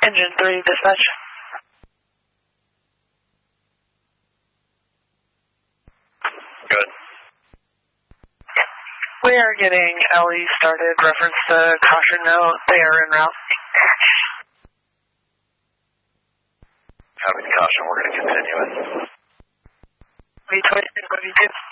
Engine 3, dispatch. Good. We are getting LE started, reference to caution note, they are en route. Copy the caution, we're going to continue it. V22, what do you do?